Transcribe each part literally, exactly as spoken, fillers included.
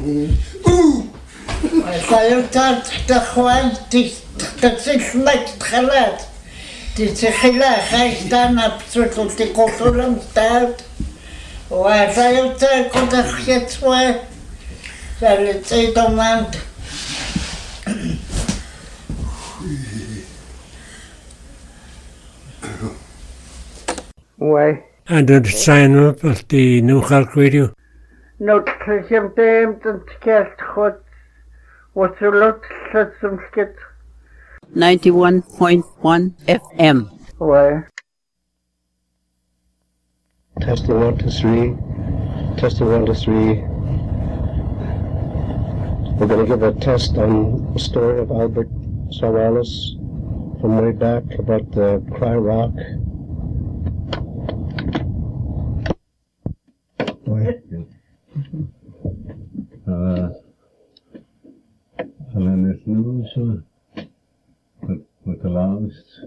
Sayutat takhwan tisnak khalat tiskhila khaystan absolut tikotulam stout wa sayutat kodakhetswa salitsaidomand Why? And did sign up at the New Cork Radio? No, trishem dem den skert khot what you lot some skit. ninety-one point one F M. Why? Testing one to three. Testing one to three. We're going to give a test on the story of Albert Savalas from way back about the Cry Rock. Uh, Alan is new, so with the last.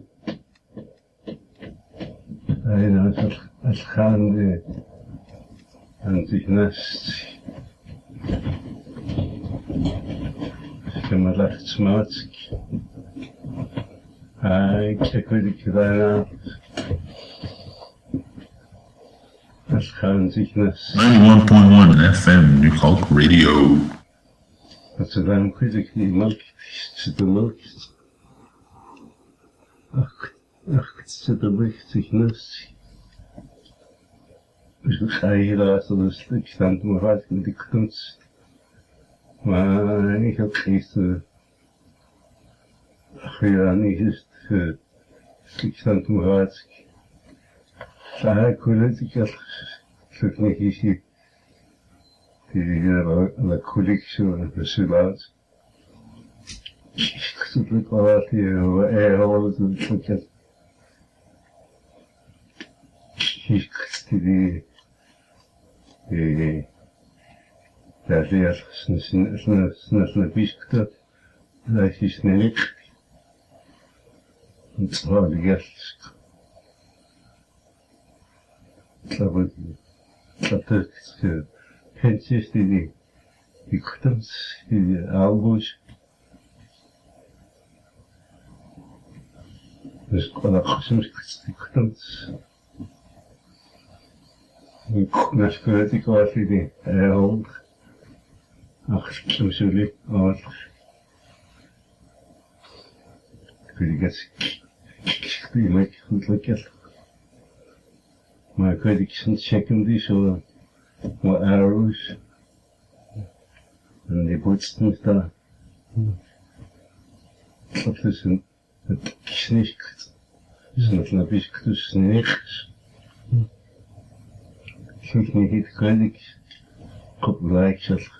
I know als gaan de aan zich nest. Ik heb me lacht smaak. Hij kijk weer ik daarna. Als gaan zich nest. ninety-one point one F M New Cork Radio. Dat ze dan goed ik die melk zit de melk. Ach, ach, zit er licht zich nest. Dus ik ga hier laten een stuk staan toen we vaak met die kunst. Maar ik heb gisteren. Ach ja, niet eens het stuk staan toen we vaak. Ja, ik wil het, ik heb het niet gezien. Die la collectie de Sulaat. Ik zit ook al uit hier, er alles en ik heb. Ik die die daar leer snel snel snel snel snel biskut. Dat is snel. En zo die gast. Dat dat is Pentjes die die kuttens, die albus. Dus kon ik soms die kuttens. Ik nas kwijt ik was die heel. Ach, soms jullie, oh. Ik weet niet, ik weet niet, goed lekker. Maar ik weet, ik zit checken die zo. Wat arrows. En die bootsten daar. Dat is een knicht. Zo'n knapjes tussen niks. Ik vind niet iets kwijt. Kop gelijk zat.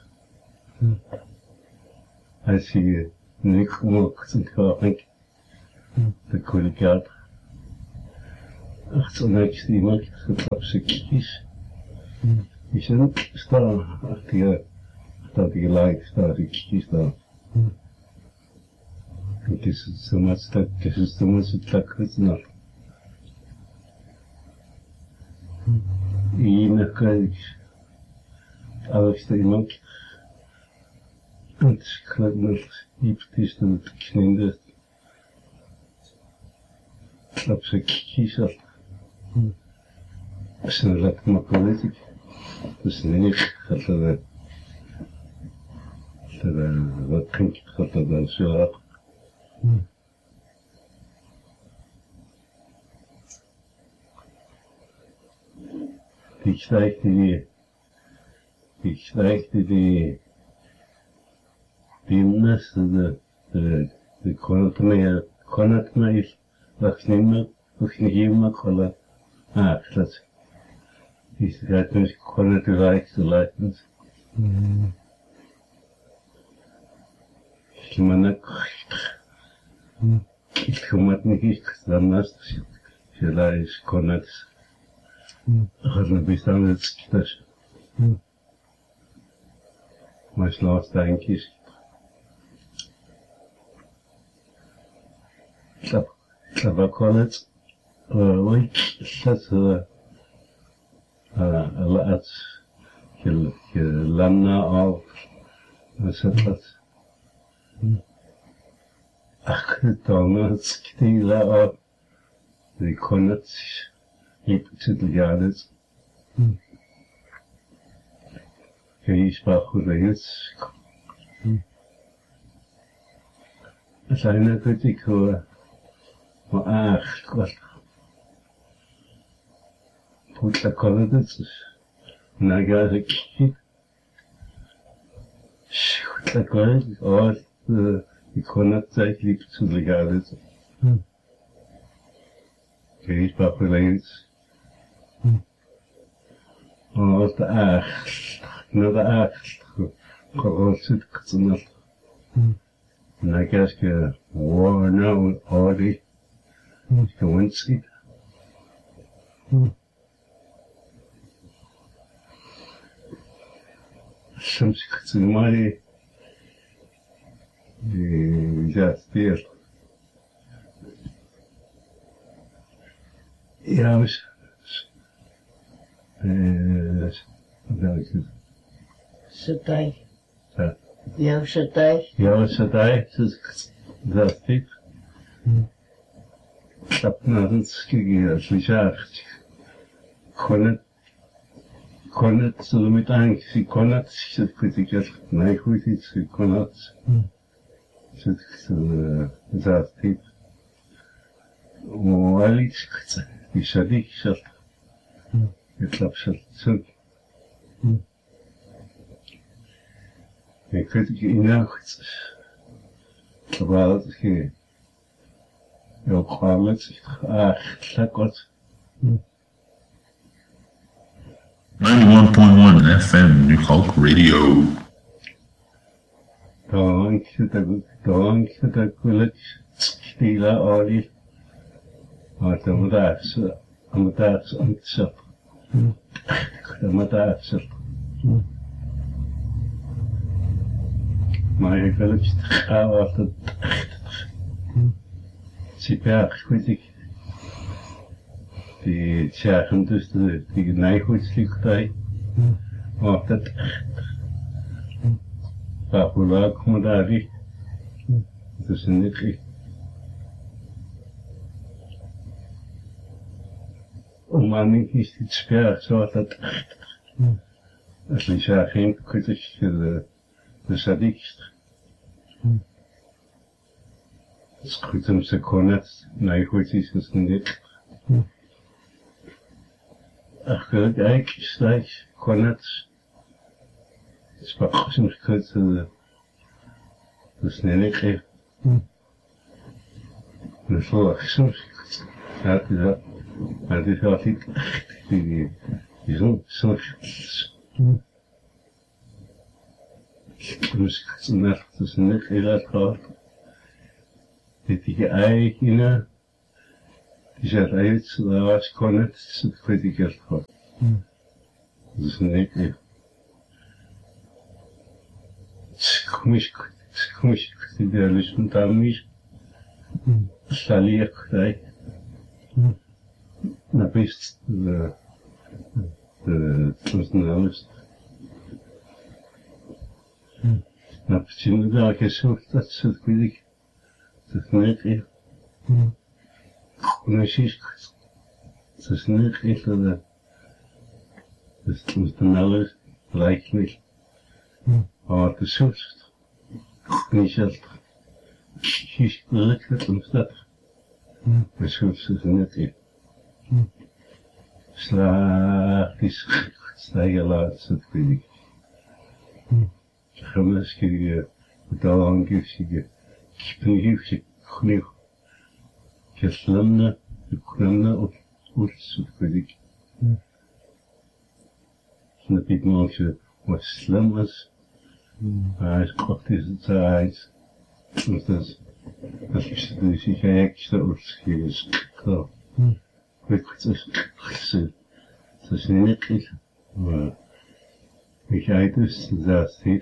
Als je niks gemaakt en gaat, dan kon ik uit. Ach, zo'n niks die maakt getrapt ze kies. Je zit staan achter je, staat je gelijk, staat je kies daar. Het is zo maar stak, het is zo maar stak, het is nog. Hier krijg ik alles te iemand. Het is gelijk met iets tussen het kninden. Klap ze kies af. Als je lekker makkelijk is. Dus niet gaat er wat drink ik gaat er dan zo af. Die stijgt die, die stijgt die, die nest, de, de, de kon het meer, kon het meer, dat niet meer, dat niet meer kon. Ah, dat. Die gaat dus kon het rijk te lijken. Ik ben ook. Ik kom het niet eens dan naast. Je lijst kon het. Gaat me bestaan het schieters. Maar slaat denk ik. Klap, klap kon het. Oei, dat laat je landen af Masatlas. Ach, damals Kila ab. Die Konats gibt zu der Jahres. Ich war oder jetzt. Seine Kritik war ach Gott. Puta Konats. Na ja, ich. Puta Konats. Oh, die Konats gibt zu der Jahres. Ich war oder jetzt. Oh, der ach. Na da acht, korrosiert gezunat. Na gaske, wow, no, ori, gewinnt. Шамсик цимали, и я спел. Я уж, э, да, Считай. да. Я считай. Я считаю, dass ich Tapnarinski отличать конет конет сумитанг си конет си критикер найхуйти си конет си застит уаличкца и шадик шат и клапшат цуг Ik weet het niet. Terwijl het geen heel kwalijk is. Ah, lekker. ninety-one point one F M New Hulk Radio. Dank je dat dank je dat gelukkig stila olie. Maar dan moet daar ze aan de dag aan het zat. Dan moet daar zat. Maar ik wil het gaan wat het super goed. Die zeggen dus de die nijgoedslichtij. Wat dat Papula komen daar die. Dus niet echt. Om aan niet is het sper zo dat als je zegt geen kritisch de de sadikst. Skrytem se konec, najchůjší se snít. Ach, kijk, stijg, konec. Sprak jsem skryt, de sneeuw kreeg. De vlog jsem skryt. Ja, het is dat. Maar het is altijd echt, die is zo'n skryt. Dus net dus net heel gehad. Dit die eigen die zegt uit, daar was kon het, dat weet ik echt gehad. Dus net echt. Komisch, komisch, die der Lust tam mich. Salier krijg. Na best de de personalist. Na почему да, конечно, dat soort kwik. Dat is net echt. Precies. Dat is net echt dat. Dat is de melders lijkt niet. Maar het is zo. Niet zo. Kies gelukkig om dat. Maar zo is het net echt. Slaag is stijgen laat soort kwik. Хэмэскигээ удаангивсиге кипнигивси хниг кэслэмнэ укнэмнэ улсуквэдик снапитмооксе васлэмэс айс коктизцайс устас асчтэси хаякста улскигес кро векцэс хсэ сэснэкил ва Michaelis zastив.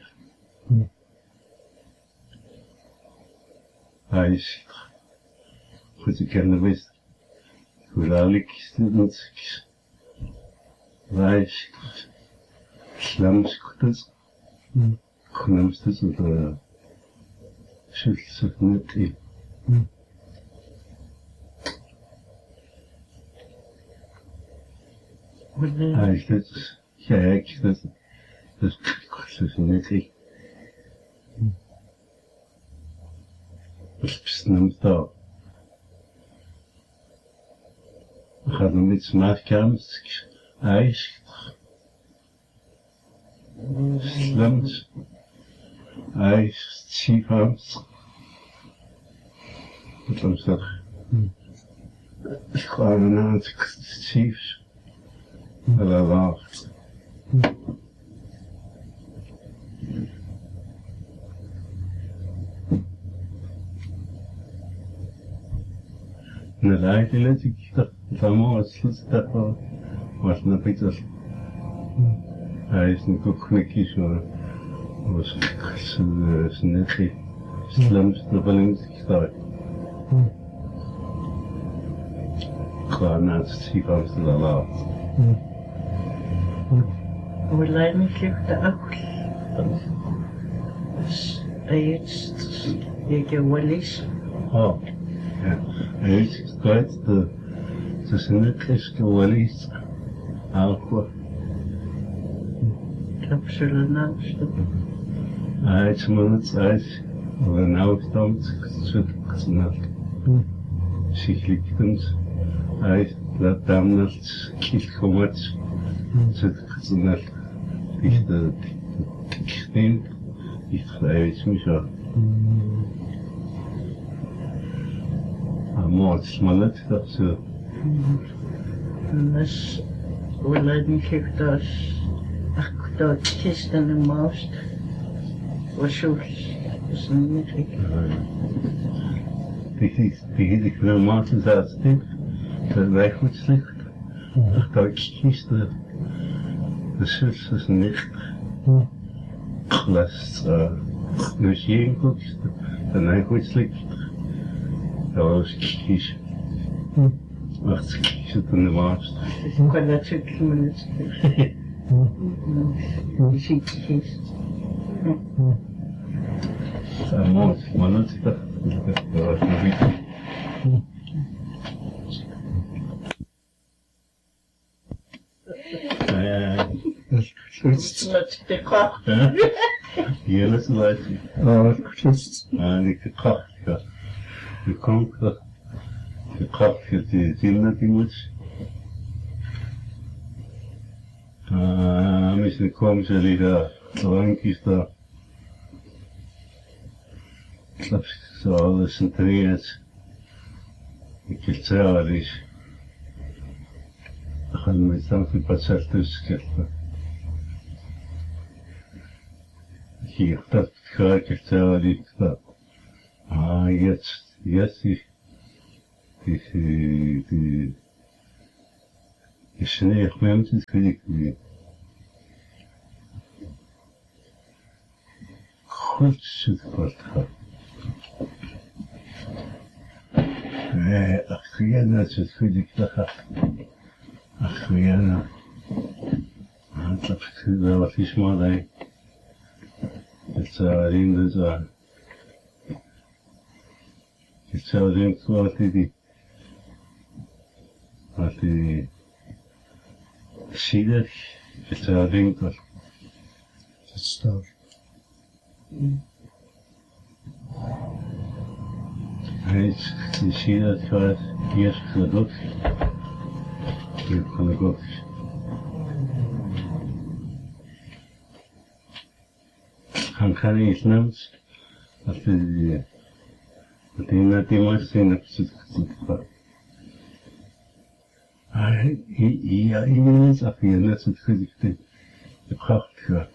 Айс хутикерна вест. Хулалик студентскис. Айс сламскутас. Knamstes oder Schütze nicht. Eigentlich das, ja, eigentlich das, das ist nicht. Das bist nicht da. Ich habe mit Smartcams Eis, Slums, Eis, Ziehhams. Und dann sag ich, ich war ein einziges Ziehs, weil er lacht. Eine Leute lässt ich da, damals, das da war, was noch bitte. Eis, ein Kucknick oder was, das ist nicht, Slums, da verlinkt sich da. Klar, naast Ziehhams, da lacht. אולי נקלט האוכל. אז jetzt יגווליס. Oh, ja. Jetzt geht der, das Nücklis gewollt, auch. Kapselnaast. Eins Monat Zeit, aber ein Aufstand zu knallt. Sich liegt uns, eins, der damals Kilchkommet zu knallt. Ich der Knie, ich weiß mich auch. Amor, smalet, das so. אז אולי נקלט אז אקדות כסתן המאוסט. ושוב, אז נקלט. Die die die Maßen saß nicht, das Weichholzlicht. Ach, da ist der, das ist es nicht. Lass, nur jeden guckst, der Weichholzlicht. Da war es kies. Ach, es kies dann der Maß. כל הצ'ק מנסים. שיקיס. Amor, smalet, das war schon wichtig. מצליחה. Jedes Leid. Ah, geschützt. Ah, die gekocht, ja. Die kommt doch. Gekocht für die Kinder, die muss. Ah, müssen kommen, sie liegen, Frank ist da. Ich glaube, so alles zentriert. Ich will sagen, ich kann mit so viel Patient durchgehen. Ich dachte, ich kann nicht sagen, ich dachte, ah, jetzt, jetzt ist die, die, die, die Schnee, ich meine, das kriege ich. Kurz zu Gott. أخيانا تدخلك لها أخيانا أطلب كذا وفيش ماضي التعليم رجع التعليم كواتي دي كواتي شيدك التعليم كواتي Verstanden. Hij zie dat gaat eerst gedrukt. Hier kan ik ook. Han kan niet neemt. Dat is dat hij net die mooiste in het zit. Hij ja in het af hier net het gedicht. De kracht gaat.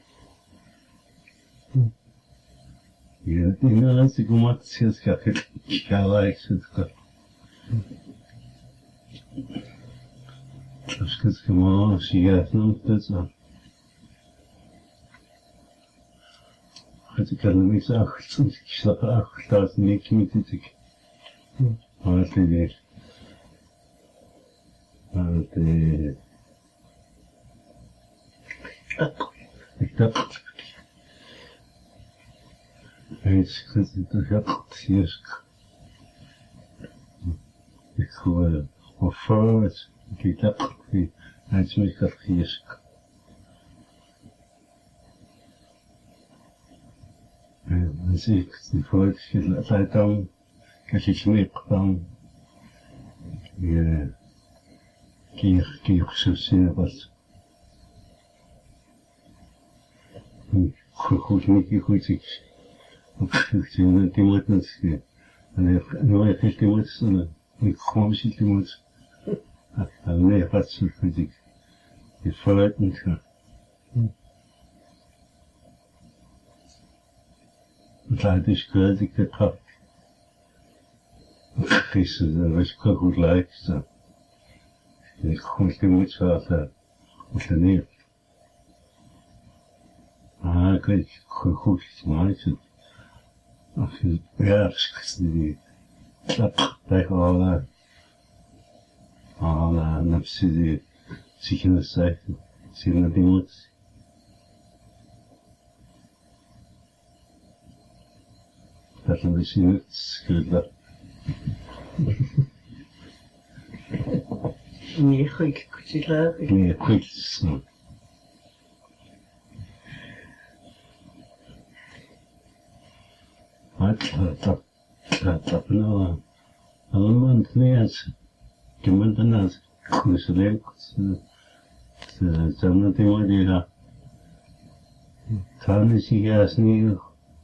Ja, die laatste gomatie is gekeken. Ja, ik zit er. Dat is het gewoon als je gaat nog dat zo. Het kan niet zo goed. Ik slaap ook dat niet met dit. Maar het is maar het ik dacht Eens gezien de gast ik hoor of voor ik dacht die eens met gast en zie ik die voortjes uit dan als je smip dan je kier kier zo zien was goed niet goed ik ik zie die moet niet en nu heb ik die moet ik gewoon zie die moet en nee wat zo goed ik is vooruit niet gaan het is geweldig de kracht is het was goed lijkt ik gewoon die moet zo als de neer ah ik weet goed maken als je ja die dat tegen alle alle nafsi die zich in de zijde zien dat die moet dat een beetje niet schudden Nee, goed, goed, klaar. nee goed wat dat dat dat nou allemaal niet iemand anders dus leuk ze zijn die maar die gaan dan is hij als niet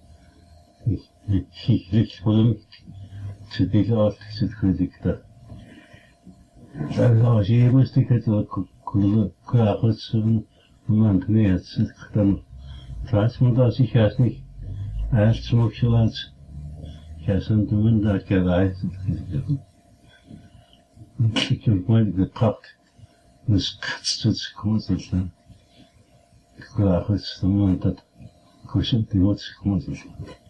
ik ik ik voel ze die gaat ze goed ik dat dan als je moest ik het ook kunnen krijgen zo'n moment niet ze dan trouwens moet als ik als niet als ze moet je laten ja ze doen dat ik eruit ik heb mooi de kracht dus het komt het dan ik krijg het zo'n moment dat ik die moet komt het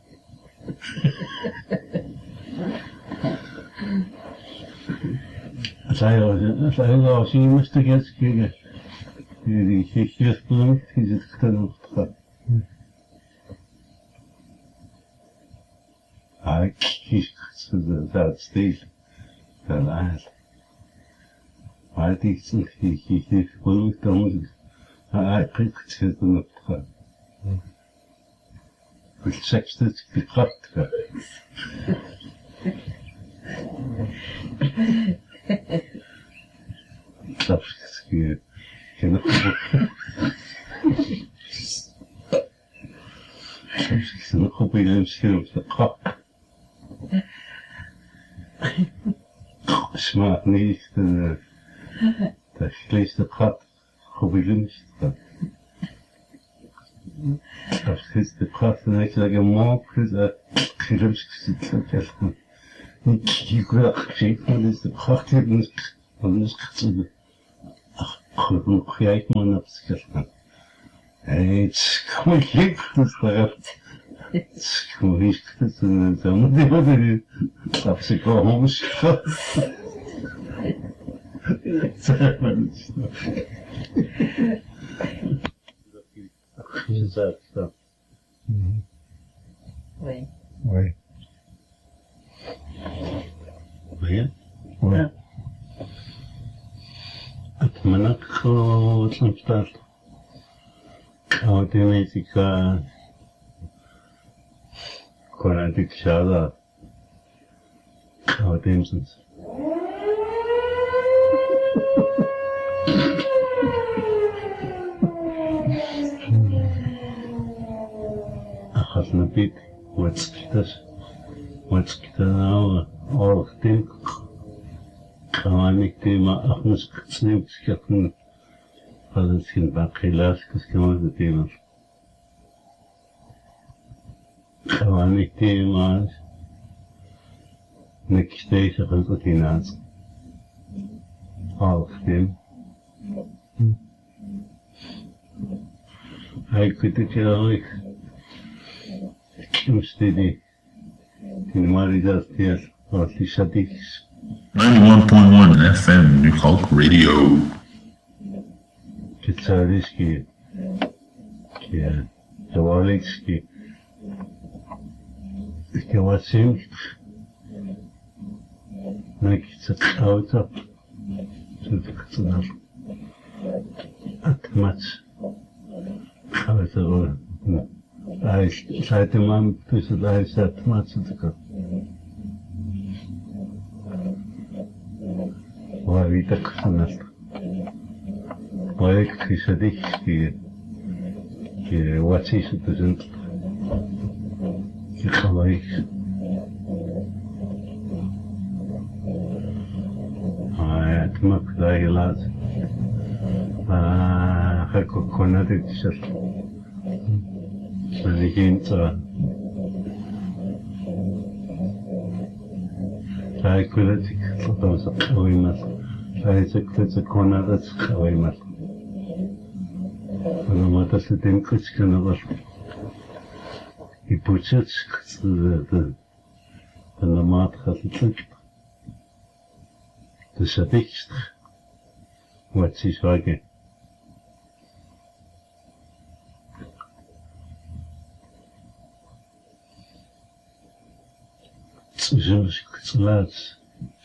Zij als je moest ik eens kijken die gekjes belangrijk is het gedaan ah ik kies dat steeds dat uit maar het is een gekjes belangrijk dan moet ik ah ik kijk het zitten op het seks dat ik gekracht heb dat is geen geen ik zit nog op een scherm te krap smaakt niet dat vlees de krap op een lunch dat is de krap en ik zeg een maak dat grimsk zit ik wil gezien van is de kracht van is gezien genoeg jij man op scherm het kom ik dus daar het kom ik dus dan die wat er dat ze komen schat je zegt dat Oui. Oui. oui Oui. het manak gewoon staat automatica conectada automatisch achas na bit what's this what's now all of them كمان تيما أخنس كتسنيم كتكون هذا سين باقي لاس كتكون تيما كمان تيما نكتيش خلقتيناس all of them هاي كنت تلاقي كم ستدي تنماري داستياس واتي شديكس ninety-one point one F M New Hulk Radio. Кицарийский, Завалийский, Gewatsim. Next out of the at much. How is the I tried to man to the set much to go. Why we took some why is a dish here? What is it? Doesn't you come like I at my play lad. Ah, I could connect it. So the hint I could take those away much. I took the corner that's away much. And what does the thing could kind of he puts it the the the mat has it like the sadixt. What's his again? Zwischen lads.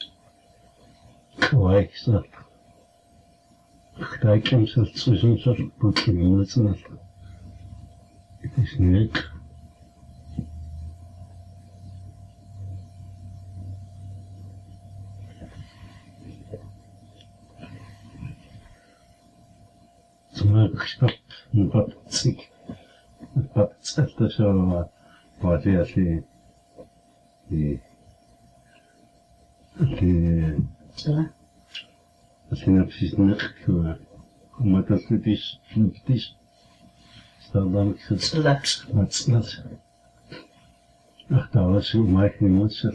Kijk dat. Kijk hem zo zwischen zo putten in het net. Het is niet. Zomaar gestop, een wat ziek. Wat zegt er zo wat je als je die die als je nou precies niet maar dat het is het is stel dan ik het Slaps. wat slaps ach dat was zo maak je niet zo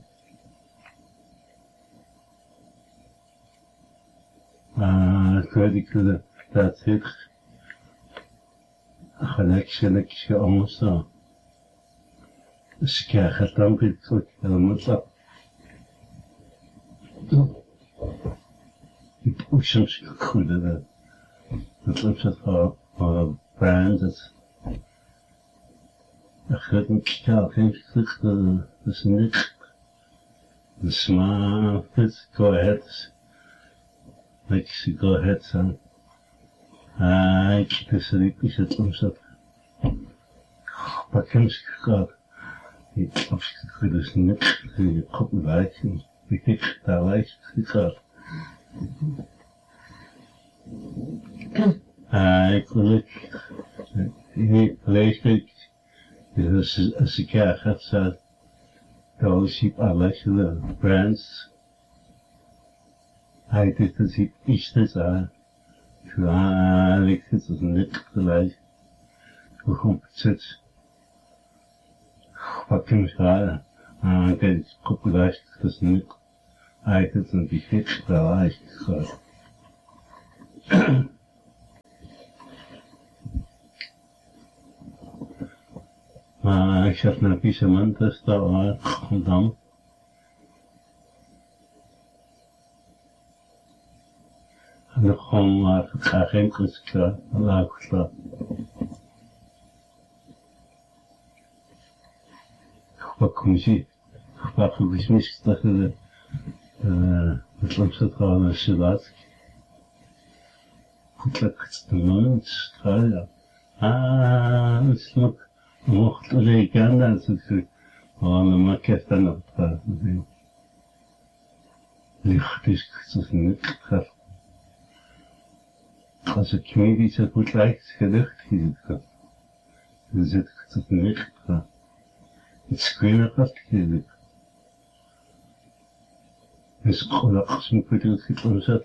ah ik weet ik dat dat het gelijk gelijk je anders zo سكاخة تنبيل كوك هذا مطلق يبقوش مش كل هذا مطلب شطفة براند أخذ مكتاب فين تخذ بسنك نسمع فيت go ahead like she go ahead son آه كده سريك وش تطلب شطفة بكمش كاب Ik heb dus net geprobeerd en ik heb daar lijst gehad. Ik wil het niet lezen. Dus als ik ja gaat zeggen, dan zie ik alles de brands. Hij doet het niet iets te zeggen. Ja, ik heb het niet gelezen. Hoe komt het? Fucking schade. Ah, okay, ich gucke gleich, das nicht. Eigentlich sind die Fix erreicht. Ah, ich habe ein bisschen Mantas da und dann. Noch mal geen klar, laat klar. Bakımcı, bakım bitmiş takılı, mutlamsa kalan şilat, kutlak kıtımın çıkar. Aa, ısmak, muhtemelen reykandan sıkı, onu makeften aptar. Lichtiş kıtısını çıkar. Als ik me iets heb goed lijkt, gelucht is het gaat. Dan zit ik het niet gaan. Het schreeuwen gaat gelukt. Dus gelukkig als ik het niet goed zet.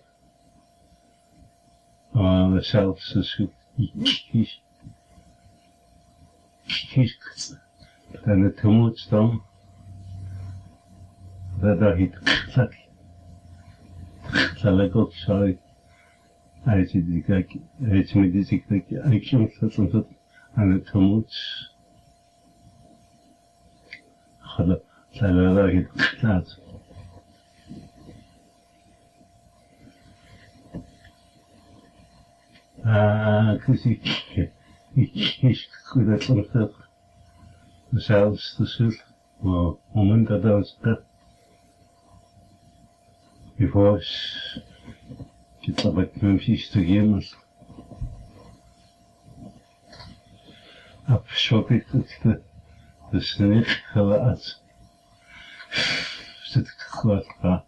Maar zelfs als ik kies. Kies. Dan het gemoed staan. Dat daar niet gezet. Zal ik ook zo. Hij zit die kijk, hij zit met die kijk, hij komt dat en dat aan het gemoed. Gelukkig, zijn we wel niet geklaard. Ah, dus ik, ik kies goed uit van het zelfs de zult, Well, moment that I was before get up at Memphis to game. Up shopping to the snake as sit quite far.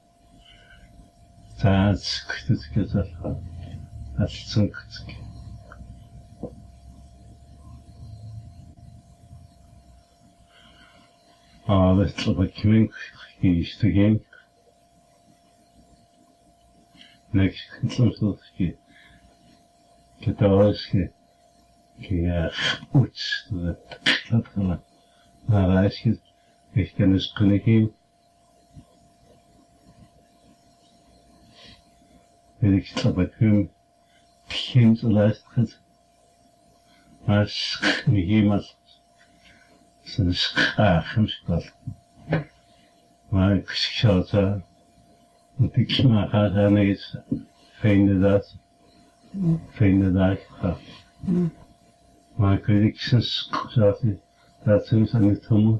That's good to get up. That's so good. Ah, little bit coming, he's to game. Next, little bit, get ours, get uts, the tatala. Now, I see, ich kann es können gehen. Wenn ich es aber hören, Kind leistet, als mich jemand sind schachen spät. Maar ik zou het want ik mag haar niet vinden dat vinden dat ik maar ik weet ik sinds dat dat ze aan het doen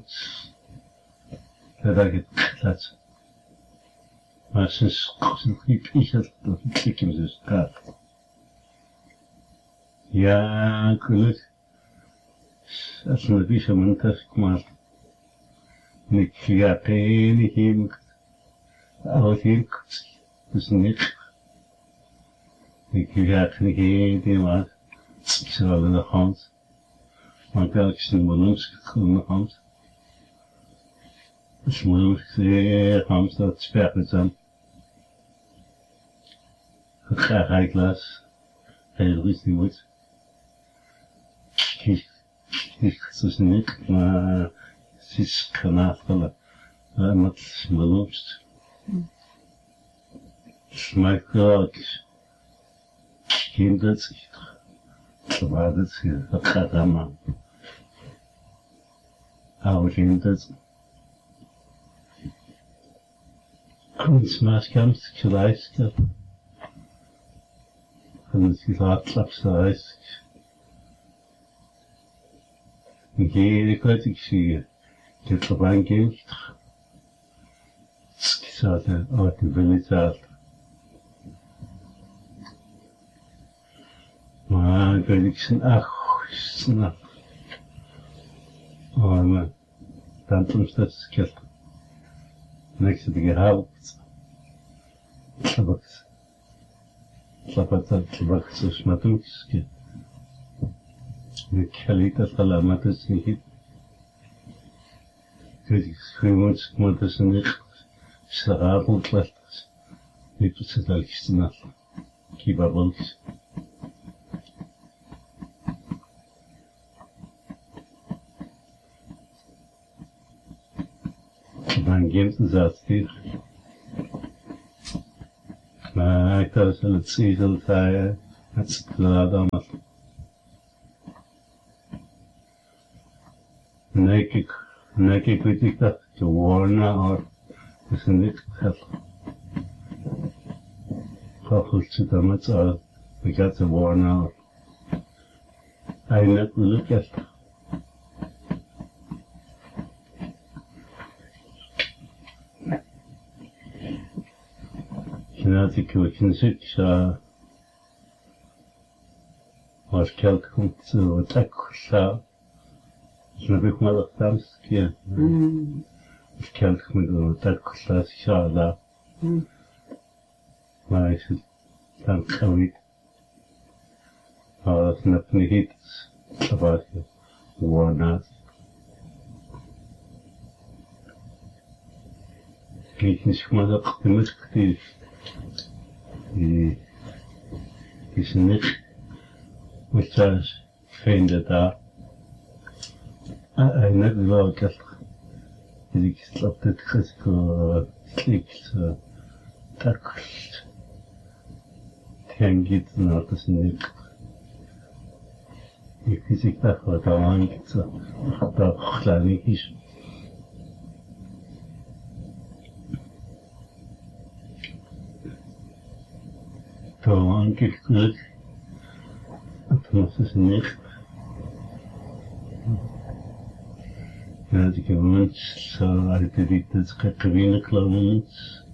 dat ik het dat maar sinds ik ik het dat ik hem dus gaat ja gelukkig als een beetje montage gemaakt. Ik ga geen heen, al heen, dus niet. Ik ga geen heen, maar ik zal in de hand. Maar telkens is een balloons in de hand. Dus balloons zeer hand dat sperrt aan. Ik ga geen glas, heel rustig wordt. Ik is niet, maar het is kanafelen. Met balloons. Smaakt wel. Kind dat zich. Waar dat zich. Dat gaat allemaal. Hou kind dat. Kunstmaatkamp geleist. En het is laatslapsgewijs. Geen kwijt ik zie. Ik heb er een kind. Ik zat er uit de village. Maar ik weet ik zijn ach, snap. Maar dan toen is dat skelt. Niks heb ik gehaald. Tabaks. Tabaks, tabaks, zo smatukjes. Ik ga niet dat allemaal te zien. Ik schreeuwens, maar dat is niet. S'avond laat. Niet wat ze telkens te na. Kibabbels. Dan gaat het zat hier. Maar ik had het zezel zei, het is klaar dan. Nee, ik, nee, ik weet niet dat je warna or is niet gehad. Goed zitten met z'n ik had de warna or. Hij net geluk heeft. Ik weet niet of ik was kijk komt wat ik zou. Dus heb ik maar dat thuis keer. Ik kijk met wat ik zou daar. Maar ik zit dan kan niet. Maar dat is net niet dat was gewoon naast. Ik niet maar dat gemist is. Die is niet wat ze vinden daar. En net wel dat ik slap dit gesko klikt takst. Tengit na dat is niet. Ik zie ik dat wat aan het dat klein is. Toen ik geluk, toen was het niet. Ja, die gewohnt, so alte Lieder, das Kakavine gewohnt.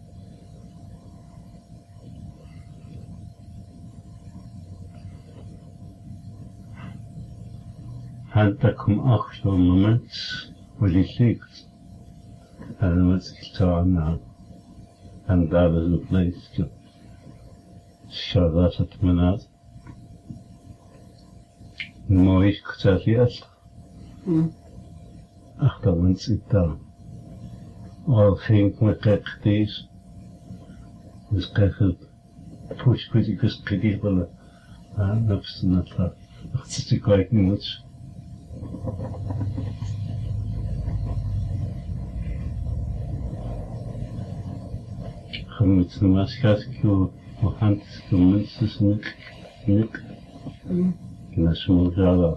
Hanta kom auch so ein Moment, wo ich liegt. Also man sich sagen, and that was a place to show that at Manat. Moich Ksatias. Ach, da went it down. All think me kektis. Dus kekkel push criticus critical. And that's not that. That's quite much. Met de maskatje op hand de mensen nik nik na smuzala.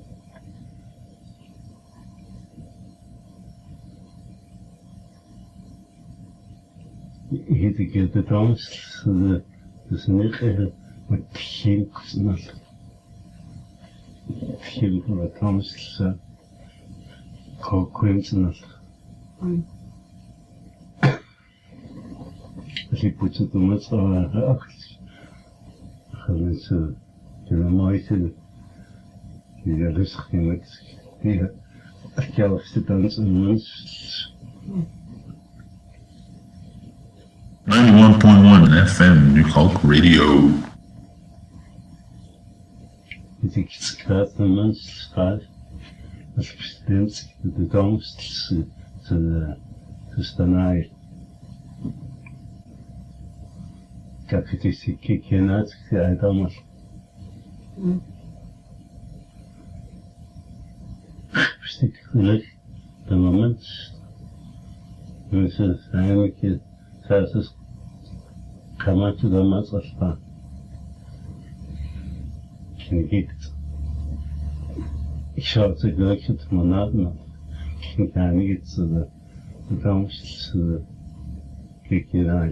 Hier de keer de dans de de nik met geen snel. Geen van de dans co-coincident. Als put het om het zo acht. Gaan mensen de mooiste die er rustig in het die het zelfste dansen mens. ninety-one point one F M New Hulk Radio. Het is kracht de mens staat. Als bestemd de dans te te te staan. Как это сики кинат, а там Что ты the moment Missus Heineke says this come out to the Masasa. Can you get it? Ich schaue zu gleich zu Monaten. Ich kann nicht zu der Gangs zu Kiki rein.